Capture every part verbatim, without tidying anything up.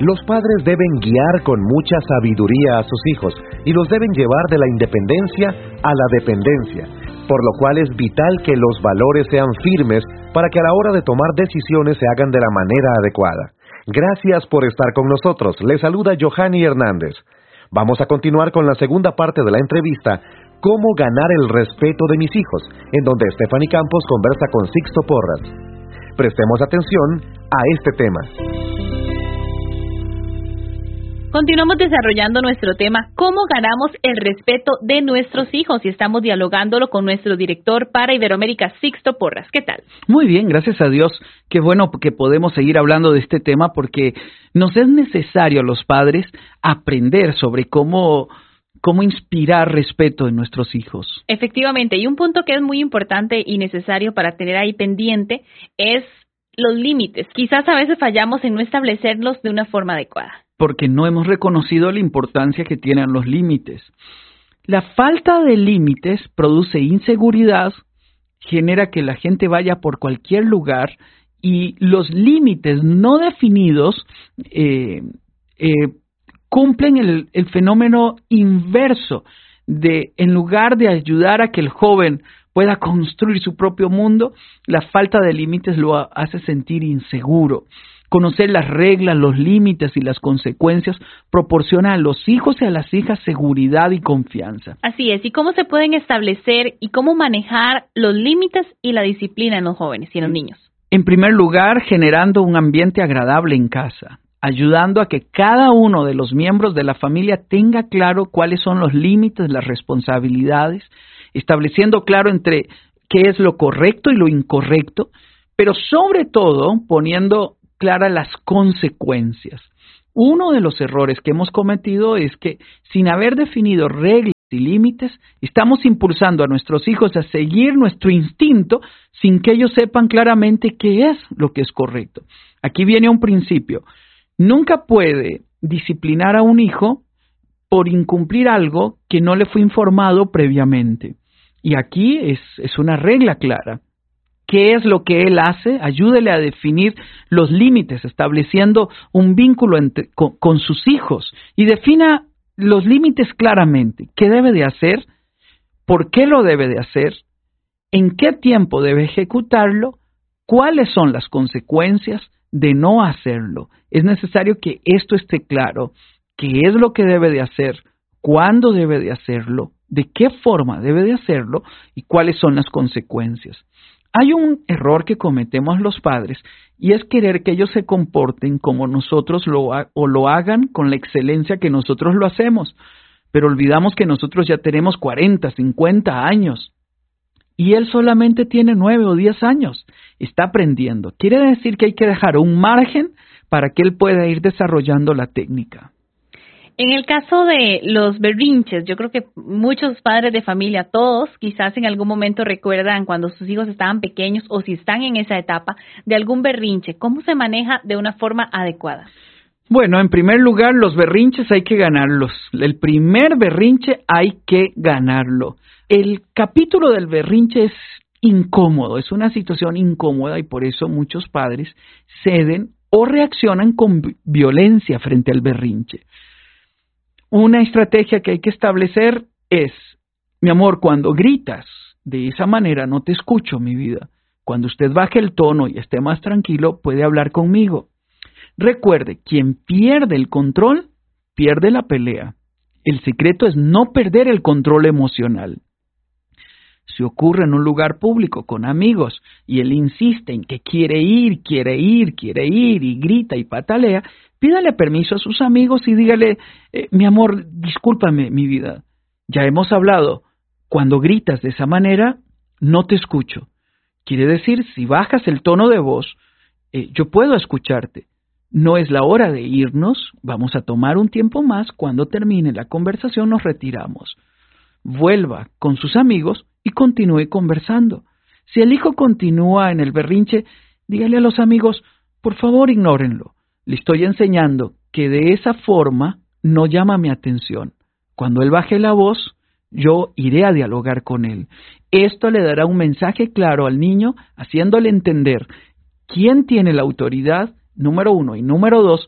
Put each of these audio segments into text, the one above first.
Los padres deben guiar con mucha sabiduría a sus hijos y los deben llevar de la independencia a la dependencia, por lo cual es vital que los valores sean firmes para que a la hora de tomar decisiones se hagan de la manera adecuada. Gracias por estar con nosotros. Les saluda Johanny Hernández. Vamos a continuar con la segunda parte de la entrevista, Cómo ganar el respeto de mis hijos, en donde Stephanie Campos conversa con Sixto Porras. Prestemos atención a este tema. Continuamos desarrollando nuestro tema, ¿cómo ganamos el respeto de nuestros hijos? Y estamos dialogándolo con nuestro director para Iberoamérica, Sixto Porras. ¿Qué tal? Muy bien, gracias a Dios. Qué bueno que podemos seguir hablando de este tema porque nos es necesario a los padres aprender sobre cómo, cómo inspirar respeto en nuestros hijos. Efectivamente, y un punto que es muy importante y necesario para tener ahí pendiente es los límites. Quizás a veces fallamos en no establecerlos de una forma adecuada. Porque no hemos reconocido la importancia que tienen los límites. La falta de límites produce inseguridad, genera que la gente vaya por cualquier lugar y los límites no definidos eh, eh, cumplen el, el fenómeno inverso de, en lugar de ayudar a que el joven pueda construir su propio mundo, la falta de límites lo hace sentir inseguro. Conocer las reglas, los límites y las consecuencias proporciona a los hijos y a las hijas seguridad y confianza. Así es. ¿Y cómo se pueden establecer y cómo manejar los límites y la disciplina en los jóvenes y en los niños? En primer lugar, generando un ambiente agradable en casa, ayudando a que cada uno de los miembros de la familia tenga claro cuáles son los límites, las responsabilidades, estableciendo claro entre qué es lo correcto y lo incorrecto, pero sobre todo poniendo claras las consecuencias. Uno de los errores que hemos cometido es que, sin haber definido reglas y límites, estamos impulsando a nuestros hijos a seguir nuestro instinto sin que ellos sepan claramente qué es lo que es correcto. Aquí viene un principio. Nunca puede disciplinar a un hijo por incumplir algo que no le fue informado previamente. Y aquí es, es una regla clara. ¿Qué es lo que él hace? Ayúdele a definir los límites, estableciendo un vínculo entre, con, con sus hijos y defina los límites claramente. ¿Qué debe de hacer? ¿Por qué lo debe de hacer? ¿En qué tiempo debe ejecutarlo? ¿Cuáles son las consecuencias de no hacerlo? Es necesario que esto esté claro. ¿Qué es lo que debe de hacer? ¿Cuándo debe de hacerlo? ¿De qué forma debe de hacerlo? ¿Y cuáles son las consecuencias? Hay un error que cometemos los padres y es querer que ellos se comporten como nosotros lo ha- o lo hagan con la excelencia que nosotros lo hacemos, pero olvidamos que nosotros ya tenemos cuarenta, cincuenta años y él solamente tiene nueve o diez años, está aprendiendo. Quiere decir que hay que dejar un margen para que él pueda ir desarrollando la técnica. En el caso de los berrinches, yo creo que muchos padres de familia, todos, quizás en algún momento recuerdan cuando sus hijos estaban pequeños o si están en esa etapa de algún berrinche. ¿Cómo se maneja de una forma adecuada? Bueno, en primer lugar, los berrinches hay que ganarlos. El primer berrinche hay que ganarlo. El capítulo del berrinche es incómodo, es una situación incómoda y por eso muchos padres ceden o reaccionan con violencia frente al berrinche. Una estrategia que hay que establecer es, mi amor, cuando gritas de esa manera no te escucho, mi vida. Cuando usted baje el tono y esté más tranquilo, puede hablar conmigo. Recuerde, quien pierde el control, pierde la pelea. El secreto es no perder el control emocional. Si ocurre en un lugar público con amigos y él insiste en que quiere ir, quiere ir, quiere ir y grita y patalea, pídale permiso a sus amigos y dígale, eh, mi amor, discúlpame, mi vida. Ya hemos hablado, cuando gritas de esa manera, no te escucho. Quiere decir, si bajas el tono de voz, eh, yo puedo escucharte. No es la hora de irnos, vamos a tomar un tiempo más, cuando termine la conversación nos retiramos. Vuelva con sus amigos y continúe conversando. Si el hijo continúa en el berrinche, dígale a los amigos, por favor ignórenlo. Le estoy enseñando que de esa forma no llama mi atención. Cuando él baje la voz, yo iré a dialogar con él. Esto le dará un mensaje claro al niño, haciéndole entender quién tiene la autoridad, número uno, y número dos,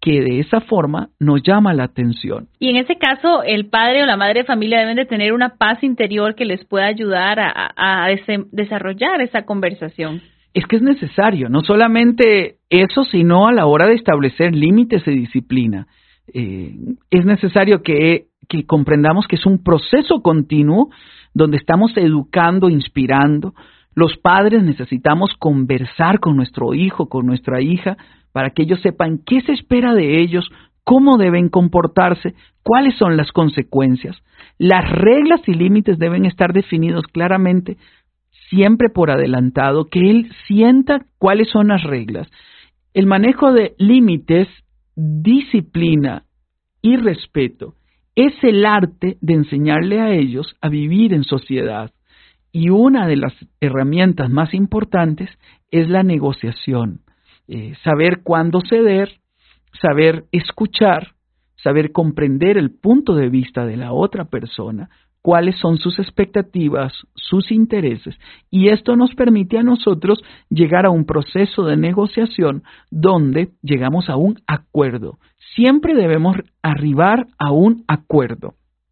que de esa forma nos llama la atención. Y en ese caso, el padre o la madre de familia deben de tener una paz interior que les pueda ayudar a, a, a des- desarrollar esa conversación. Es que es necesario, no solamente eso, sino a la hora de establecer límites de disciplina. Eh, es necesario que, que comprendamos que es un proceso continuo donde estamos educando, inspirando. Los padres necesitamos conversar con nuestro hijo, con nuestra hija, para que ellos sepan qué se espera de ellos, cómo deben comportarse, cuáles son las consecuencias. Las reglas y límites deben estar definidos claramente, siempre por adelantado, que él sienta cuáles son las reglas. El manejo de límites, disciplina y respeto es el arte de enseñarle a ellos a vivir en sociedad. Y una de las herramientas más importantes es la negociación. Eh, saber cuándo ceder, saber escuchar, saber comprender el punto de vista de la otra persona, cuáles son sus expectativas, sus intereses, y esto nos permite a nosotros llegar a un proceso de negociación donde llegamos a un acuerdo. Siempre debemos arribar a un acuerdo.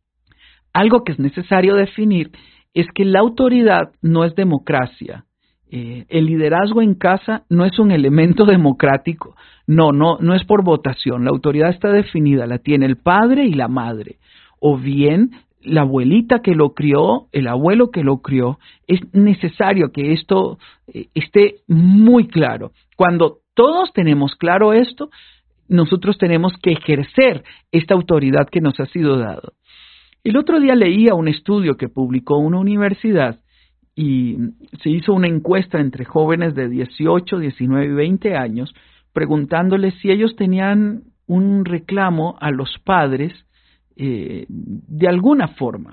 Algo que es necesario definir es que la autoridad no es democracia. Eh, el liderazgo en casa no es un elemento democrático. No, no, no es por votación. La autoridad está definida, la tiene el padre y la madre. O bien la abuelita que lo crió, el abuelo que lo crió. Es necesario que esto eh, esté muy claro. Cuando todos tenemos claro esto, nosotros tenemos que ejercer esta autoridad que nos ha sido dada. El otro día leía un estudio que publicó una universidad y se hizo una encuesta entre jóvenes de dieciocho, diecinueve y veinte años, preguntándoles si ellos tenían un reclamo a los padres eh, de alguna forma.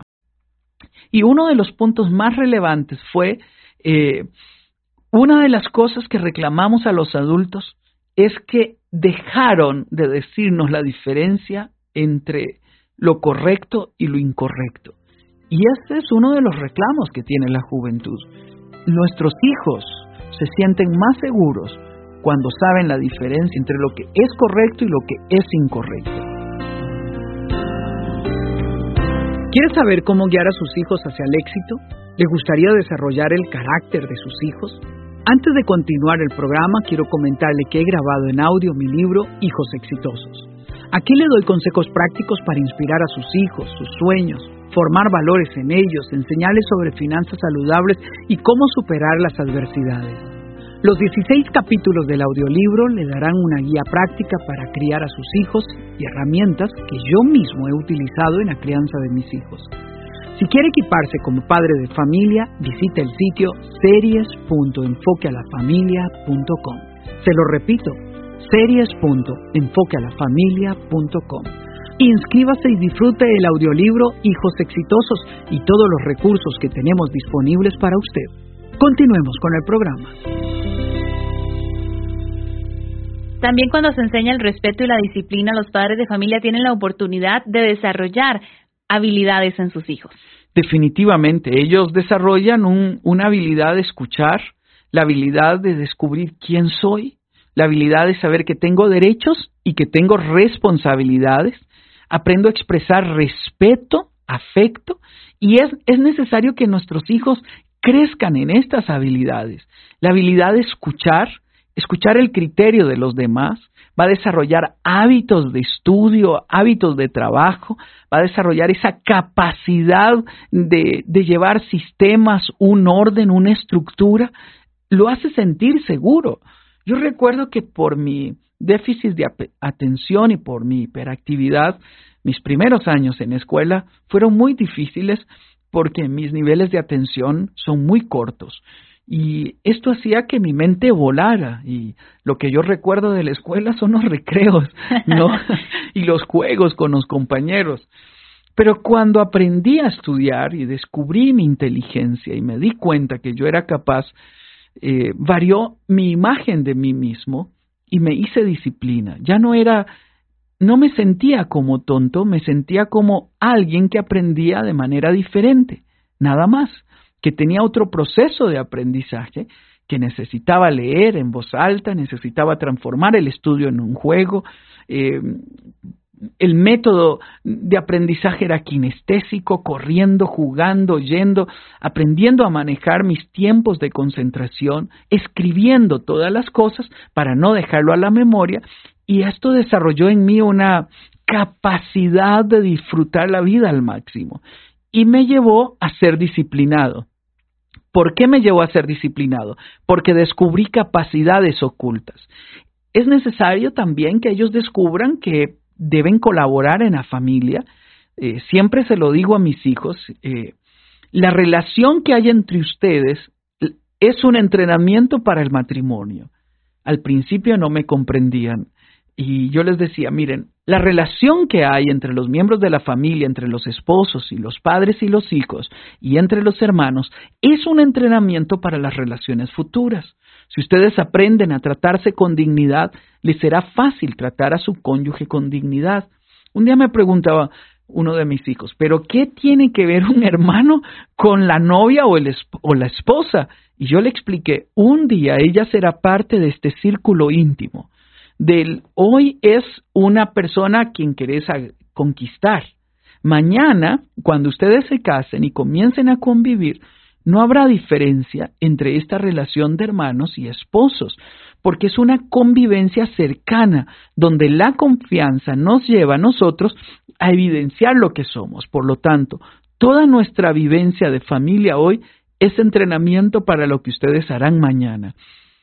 Y uno de los puntos más relevantes fue, eh, una de las cosas que reclamamos a los adultos es que dejaron de decirnos la diferencia entre lo correcto y lo incorrecto. Y este es uno de los reclamos que tiene la juventud. Nuestros hijos se sienten más seguros cuando saben la diferencia entre lo que es correcto y lo que es incorrecto. ¿Quiere saber cómo guiar a sus hijos hacia el éxito? ¿Le gustaría desarrollar el carácter de sus hijos? Antes de continuar el programa, quiero comentarle que he grabado en audio mi libro Hijos Exitosos. Aquí le doy consejos prácticos para inspirar a sus hijos, sus sueños, formar valores en ellos, enseñarles sobre finanzas saludables y cómo superar las adversidades. Los dieciséis capítulos del audiolibro le darán una guía práctica para criar a sus hijos y herramientas que yo mismo he utilizado en la crianza de mis hijos. Si quiere equiparse como padre de familia, visite el sitio series punto enfoque a la familia punto com. Se lo repito, series punto enfoque a la familia punto com. Inscríbase y disfrute el audiolibro Hijos Exitosos y todos los recursos que tenemos disponibles para usted. Continuemos con el programa. También cuando se enseña el respeto y la disciplina, los padres de familia tienen la oportunidad de desarrollar habilidades en sus hijos. Definitivamente, ellos desarrollan un, una habilidad de escuchar, la habilidad de descubrir quién soy, la habilidad de saber que tengo derechos y que tengo responsabilidades. Aprendo a expresar respeto, afecto, y es, es necesario que nuestros hijos crezcan en estas habilidades. La habilidad de escuchar, escuchar el criterio de los demás, va a desarrollar hábitos de estudio, hábitos de trabajo, va a desarrollar esa capacidad de, de llevar sistemas, un orden, una estructura, lo hace sentir seguro. Yo recuerdo que por mi déficit de atención y por mi hiperactividad, mis primeros años en escuela fueron muy difíciles porque mis niveles de atención son muy cortos. Y esto hacía que mi mente volara, y lo que yo recuerdo de la escuela son los recreos, ¿no? Y los juegos con los compañeros. Pero cuando aprendí a estudiar y descubrí mi inteligencia y me di cuenta que yo era capaz, eh, varió mi imagen de mí mismo y me hice disciplina. Ya no era, no me sentía como tonto, me sentía como alguien que aprendía de manera diferente, nada más. Que tenía otro proceso de aprendizaje, que necesitaba leer en voz alta, necesitaba transformar el estudio en un juego, eh, el método de aprendizaje era kinestésico, corriendo, jugando, yendo, aprendiendo a manejar mis tiempos de concentración, escribiendo todas las cosas para no dejarlo a la memoria, y esto desarrolló en mí una capacidad de disfrutar la vida al máximo y me llevó a ser disciplinado. ¿Por qué me llevó a ser disciplinado? Porque descubrí capacidades ocultas. Es necesario también que ellos descubran que deben colaborar en la familia. Eh, siempre se lo digo a mis hijos, eh, la relación que hay entre ustedes es un entrenamiento para el matrimonio. Al principio no me comprendían y yo les decía, miren, la relación que hay entre los miembros de la familia, entre los esposos y los padres y los hijos y entre los hermanos es un entrenamiento para las relaciones futuras. Si ustedes aprenden a tratarse con dignidad, les será fácil tratar a su cónyuge con dignidad. Un día me preguntaba uno de mis hijos, ¿pero qué tiene que ver un hermano con la novia o, el esp- o la esposa? Y yo le expliqué, un día ella será parte de este círculo íntimo. Del hoy es una persona a quien querés a- conquistar. Mañana, cuando ustedes se casen y comiencen a convivir, no habrá diferencia entre esta relación de hermanos y esposos, porque es una convivencia cercana, donde la confianza nos lleva a nosotros a evidenciar lo que somos. Por lo tanto, toda nuestra vivencia de familia hoy es entrenamiento para lo que ustedes harán mañana.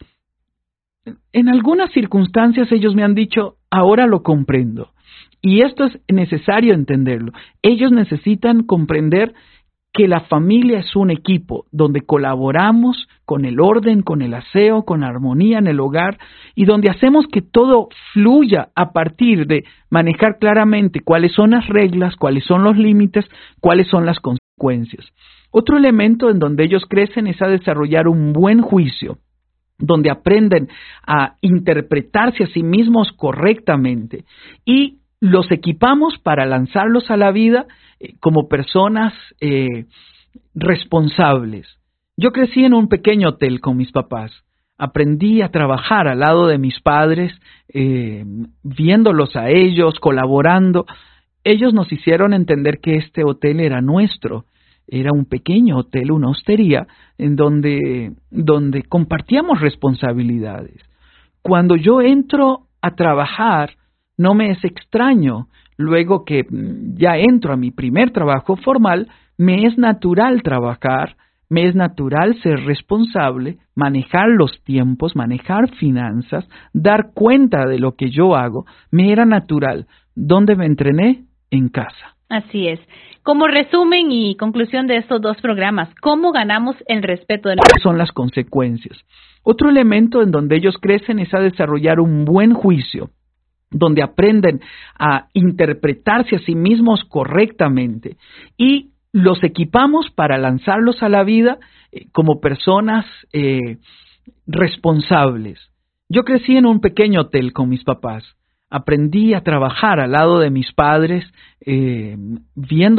En algunas circunstancias ellos me han dicho, ahora lo comprendo. Y esto es necesario entenderlo. Ellos necesitan comprender que la familia es un equipo donde colaboramos con el orden, con el aseo, con armonía en el hogar y donde hacemos que todo fluya a partir de manejar claramente cuáles son las reglas, cuáles son los límites, cuáles son las consecuencias. Otro elemento en donde ellos crecen es a desarrollar un buen juicio, donde aprenden a interpretarse a sí mismos correctamente y los equipamos para lanzarlos a la vida eh, como personas eh, responsables. Yo crecí en un pequeño hotel con mis papás. Aprendí a trabajar al lado de mis padres, eh, viéndolos a ellos, colaborando. Ellos nos hicieron entender que este hotel era nuestro. Era un pequeño hotel, una hostería, en donde, donde compartíamos responsabilidades. Cuando yo entro a trabajar, no me es extraño. Luego que ya entro a mi primer trabajo formal, me es natural trabajar, me es natural ser responsable, manejar los tiempos, manejar finanzas, dar cuenta de lo que yo hago. Me era natural. ¿Dónde me entrené? En casa. Así es. Como resumen y conclusión de estos dos programas, ¿cómo ganamos el respeto de nosotros? ¿Cuáles son las consecuencias? Otro elemento en donde ellos crecen es a desarrollar un buen juicio, donde aprenden a interpretarse a sí mismos correctamente y los equipamos para lanzarlos a la vida eh, como personas eh, responsables. Yo crecí en un pequeño hotel con mis papás. Aprendí a trabajar al lado de mis padres, eh, viendo